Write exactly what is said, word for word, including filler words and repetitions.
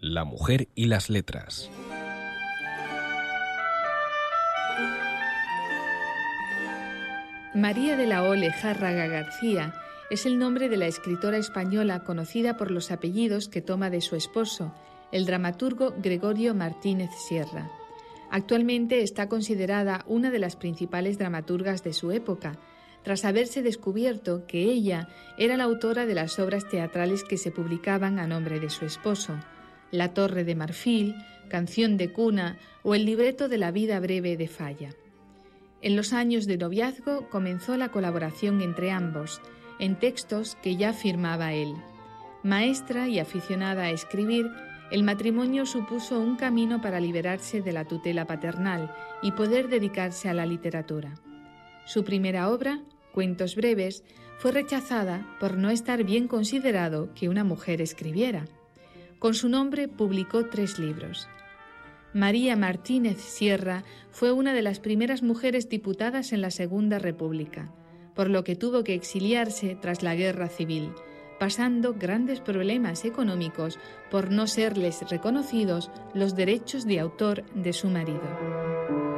La mujer y las letras. María de la O Lejárraga García es el nombre de la escritora española conocida por los apellidos que toma de su esposo, el dramaturgo Gregorio Martínez Sierra. Actualmente está considerada una de las principales dramaturgas de su época, tras haberse descubierto que ella era la autora de las obras teatrales que se publicaban a nombre de su esposo: La Torre de Marfil, Canción de cuna o el libreto de La vida breve de Falla. En los años de noviazgo comenzó la colaboración entre ambos, en textos que ya firmaba él. Maestra y aficionada a escribir, el matrimonio supuso un camino para liberarse de la tutela paternal y poder dedicarse a la literatura. Su primera obra, Cuentos breves, fue rechazada por no estar bien considerado que una mujer escribiera. Con su nombre publicó tres libros. María Martínez Sierra fue una de las primeras mujeres diputadas en la Segunda República, por lo que tuvo que exiliarse tras la Guerra Civil, pasando grandes problemas económicos por no serles reconocidos los derechos de autor de su marido.